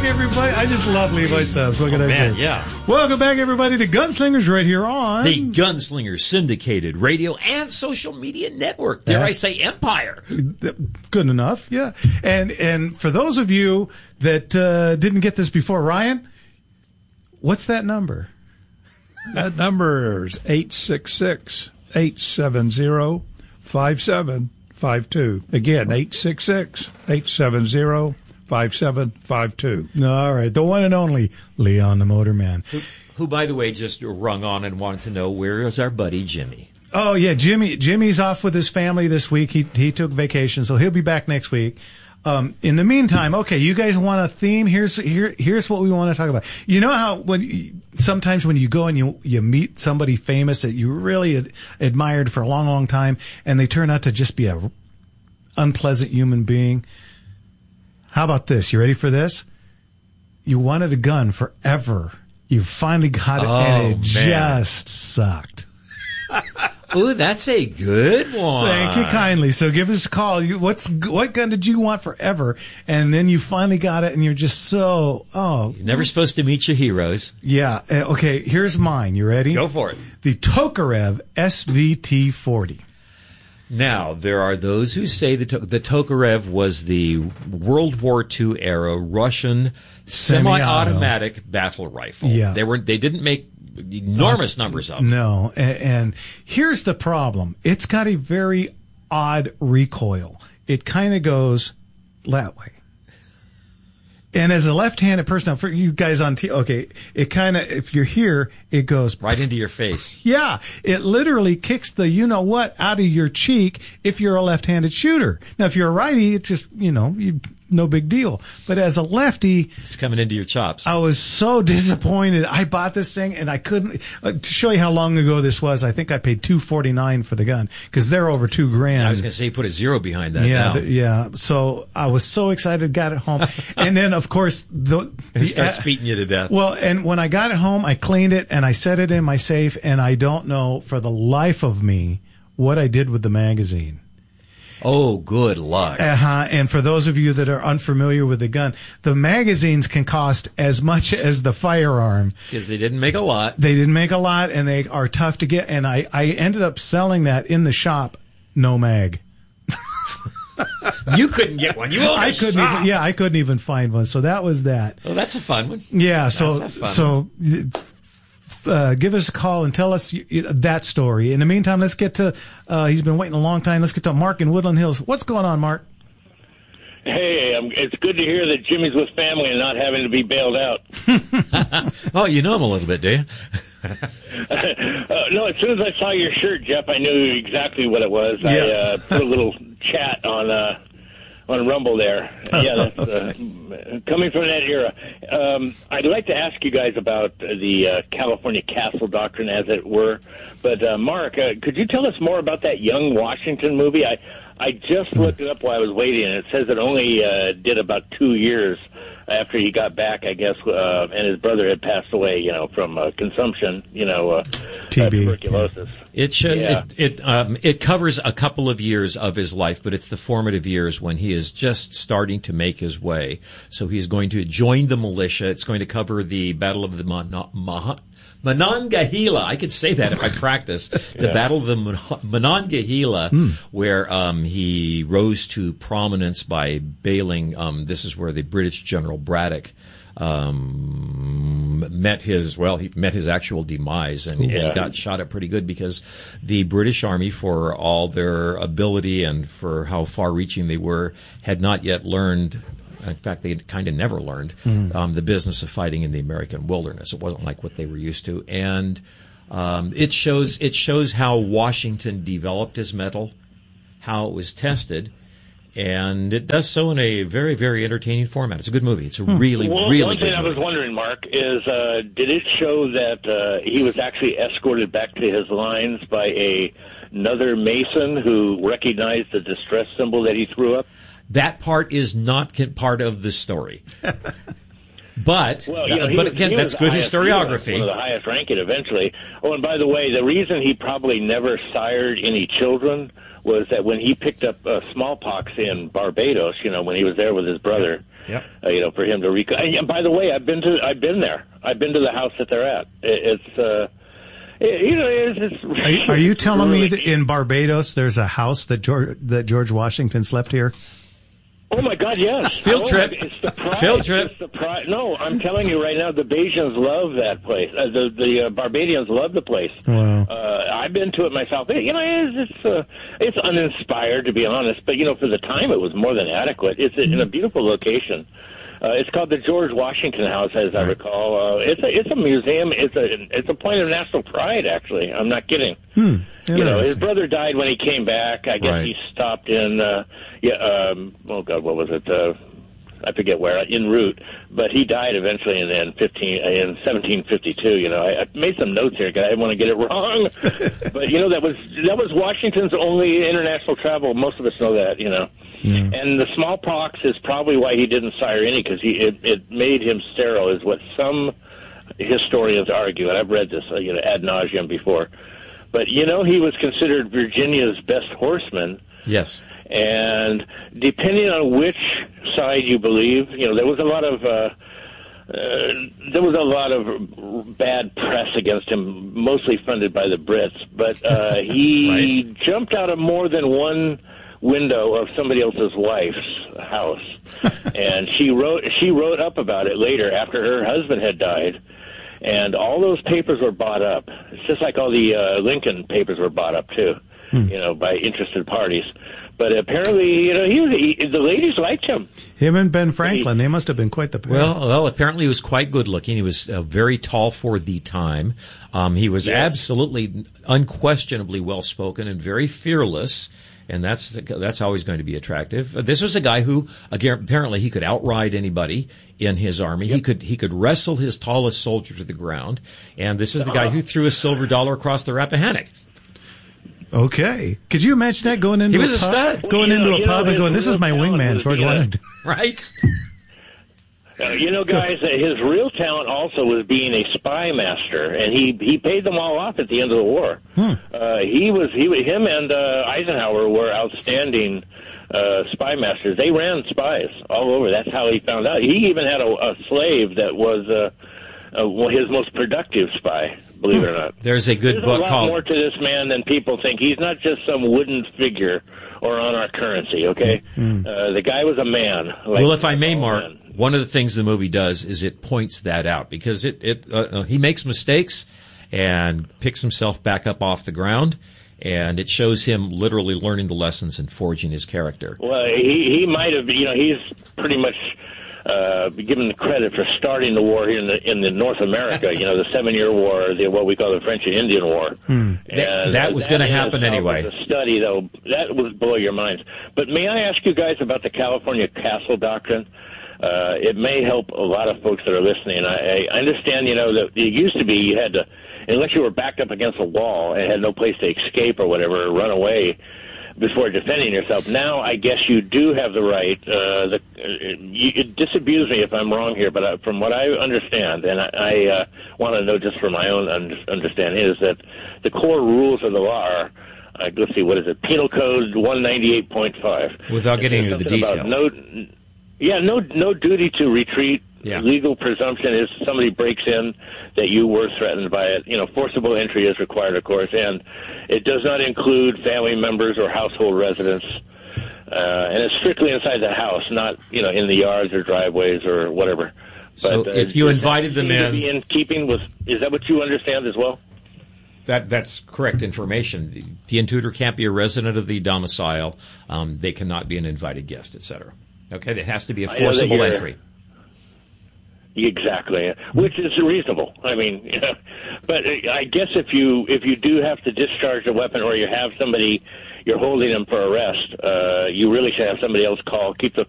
back, everybody. I just love Levi Stubbs. What can I say? Yeah. Welcome back, everybody, to Gunslingers right here on the Gunslingers syndicated radio and social media network. Dare I say empire? Good enough, yeah. And for those of you that didn't get this before, Ryan, what's that number? That number is 866-870-5752. Again, 866-870-5752. All right, the one and only Leon the Motorman. Who, by the way, just rung on and wanted to know where is our buddy Jimmy. Oh, yeah, Jimmy's off with his family this week. He took vacation, so he'll be back next week. In the meantime, okay, you guys want a theme? Here's what we want to talk about. You know how sometimes when you go and you meet somebody famous that you really admired for a long, long time, and they turn out to just be a unpleasant human being? How about this? You ready for this? You wanted a gun forever. You finally got it, and it just sucked. Ooh, that's a good one. Thank you kindly. So give us a call. What gun did you want forever? And then you finally got it, and you're just so, You're never supposed to meet your heroes. Yeah. Okay, here's mine. You ready? Go for it. The Tokarev SVT-40. Now, there are those who say the Tokarev was the World War II era Russian semi-automatic battle rifle. Yeah. They didn't make enormous numbers of them. No, and here's the problem. It's got a very odd recoil. It kind of goes that way. And as a left-handed person, now for you guys on okay, it kind of, if you're here, it goes right into your face. Yeah, it literally kicks the you-know-what out of your cheek if you're a left-handed shooter. Now, if you're a righty, it's just, no big deal. But as a lefty, it's coming into your chops. I was so disappointed. I bought this thing and I couldn't. To show you how long ago this was, I think I paid $249 for the gun because they're over $2,000. I was going to say put a zero behind that. Yeah, now. Yeah. So I was so excited, got it home, and then of course it starts beating you to death. Well, and when I got it home, I cleaned it and I set it in my safe, and I don't know for the life of me what I did with the magazine. Oh, good luck. And for those of you that are unfamiliar with the gun, the magazines can cost as much as the firearm. Because they didn't make a lot. They didn't make a lot, and they are tough to get. And I ended up selling that in the shop, no mag. You couldn't get one. You owned a shop. I couldn't even find one. So that was that. Oh, that's a fun one. Yeah. Give us a call and tell us that story. In the meantime, let's get to, he's been waiting a long time. Let's get to Mark in Woodland Hills. What's going on, Mark? Hey, it's good to hear that Jimmy's with family and not having to be bailed out. Oh, you know him a little bit, do you? No, as soon as I saw your shirt, Jeff, I knew exactly what it was. Yeah. I put a little chat on Rumble there. Yeah, that's coming from that era. I'd like to ask you guys about the California Castle Doctrine, as it were. But, Mark, could you tell us more about that Young Washington movie? I just looked it up while I was waiting, and it says it only did about 2 years after he got back, I guess, and his brother had passed away, from consumption, TB, tuberculosis. It covers a couple of years of his life, but it's the formative years when he is just starting to make his way. So he's going to join the militia. It's going to cover the Battle of the Monongahela. I could say that if I practice. The Battle of the Monongahela, where he rose to prominence by bailing. This is where the British General Braddock met his actual demise and got shot at pretty good because the British Army, for all their ability and for how far-reaching they were, had not yet learned. In fact, they kind of never learned the business of fighting in the American wilderness. It wasn't like what they were used to, and it shows how Washington developed his mettle, how it was tested, and it does so in a very, very entertaining format. It's a good movie. It's a really good movie. One thing I was wondering, Mark, is did it show that he was actually escorted back to his lines by another Mason who recognized the distress symbol that he threw up? That part is not part of the story. But again, that's good historiography. One of the highest ranking eventually. Oh, and by the way, the reason he probably never sired any children was that when he picked up smallpox in Barbados, when he was there with his brother, Yep. For him to And by the way, I've been there. I've been to the house that they're at. Are you telling me that in Barbados there's a house that George Washington slept here? Oh my God, yes. Field trip. It's the pride. Field trip. It's the pride. No, I'm telling you right now, the Bajans love that place. The Barbadians love the place. Wow. I've been to it myself. It's uninspired, to be honest, but for the time it was more than adequate. It's in a beautiful location. It's called the George Washington House, as I recall. It's a museum. It's a point of national pride. Actually, I'm not kidding. His brother died when he came back. I guess he stopped in. Oh God, what was it? I forget where, en route. But he died eventually in 1752. I made some notes here because I didn't want to get it wrong. But that was Washington's only international travel. Most of us know that. And the smallpox is probably why he didn't sire any, because it made him sterile, is what some historians argue, and I've read this ad nauseum before. But he was considered Virginia's best horseman. Yes. And depending on which side you believe, there was a lot of bad press against him, mostly funded by the Brits. But he jumped out of more than one window of somebody else's wife's house, and she wrote up about it later after her husband had died. And all those papers were bought up. It's just like all the Lincoln papers were bought up too, by interested parties. But apparently, the ladies liked him. Him and Ben Franklin, they must have been quite the pair. Well, apparently he was quite good looking. He was very tall for the time. He was absolutely, unquestionably well spoken and very fearless. And that's always going to be attractive. This was a guy who, again, apparently he could outride anybody in his army. Yep. He could wrestle his tallest soldier to the ground. And this is the guy who threw a silver dollar across the Rappahannock. Okay. Could you imagine that going into a pub? Stud. Going into a pub and going, "This is my wingman, George Washington." Right. Guys, his real talent also was being a spy master, and he paid them all off at the end of the war. Him and Eisenhower were outstanding spy masters. They ran spies all over. That's how he found out. He even had a slave that was his most productive spy, believe it or not. There's a good book called... There's a lot more to this man than people think. He's not just some wooden figure or on our currency, okay? The guy was a man. Well, if I may, Mark, one of the things the movie does is it points that out, because he makes mistakes and picks himself back up off the ground, and it shows him literally learning the lessons and forging his character. Well, he might have, he's pretty much given the credit for starting the war here in the North America, the 7-Year War, what we call the French and Indian War. And that was going to happen anyway. The study, though, that would blow your minds. But may I ask you guys about the California Castle Doctrine? It may help a lot of folks that are listening. I understand, that it used to be you had to, unless you were backed up against a wall and had no place to escape or whatever, or run away before defending yourself. Now, I guess you do have the right. You disabuse me if I'm wrong here, but from what I understand, and I want to know just for my own understanding, is that the core rules of the law are, let's see, what is it? Penal Code 198.5. Without getting into the details. No duty to retreat. Yeah. Legal presumption is somebody breaks in that you were threatened by it. Forcible entry is required, of course, and it does not include family members or household residents. And it's strictly inside the house, not in the yards or driveways or whatever. So if you invited them in keeping with, is that what you understand as well? That's correct information. The intruder can't be a resident of the domicile. They cannot be an invited guest, etc. Okay, it has to be a forcible entry. Exactly, which is reasonable. I mean, but I guess if you do have to discharge a weapon or you have somebody, you're holding them for arrest, you really should have somebody else keep the